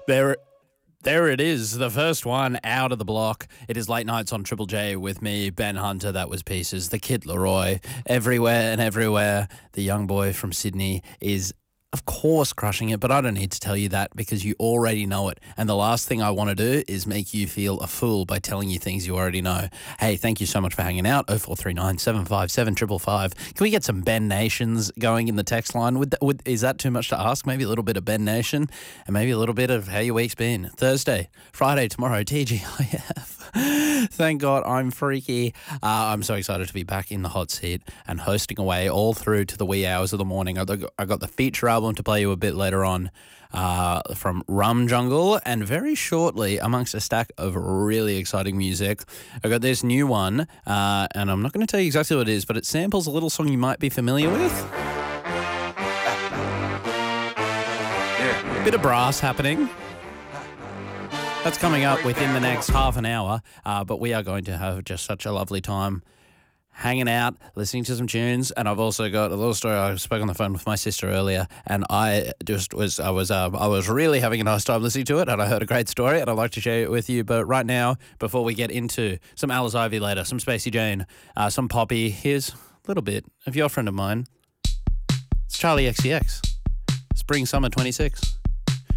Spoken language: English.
There, there it is, the first one out of the block. It is Late Nights on Triple J with me, Ben Hunter. That was Pieces. The Kid Leroy, everywhere and everywhere. The young boy from Sydney is, of course, crushing it, but I don't need to tell you that because you already know it. And the last thing I want to do is make you feel a fool by telling you things you already know. Hey, thank you so much for hanging out. 0439 757 555. Can we get some Ben Nations going in the text line? Is that too much to ask? Maybe a little bit of Ben Nation and maybe a little bit of how your week's been. Thursday, Friday, tomorrow, TGIF. Thank God I'm freaky. I'm so excited to be back in the hot seat and hosting away all through to the wee hours of the morning. I got the feature album to play you a bit later on from Rum Jungle, and very shortly, amongst a stack of really exciting music, I got this new one, and I'm not going to tell you exactly what it is, but it samples a little song you might be familiar with. Bit of brass happening. That's coming up within the next half an hour, but we are going to have just such a lovely time hanging out, listening to some tunes, and I've also got a little story. I spoke on the phone with my sister earlier, and I was really having a nice time listening to it, and I heard a great story, and I'd like to share it with you. But right now, before we get into some Alice Ivy later, some Spacey Jane, some Poppy, here's a little bit of your friend of mine. It's Charlie XCX. Spring Summer 26.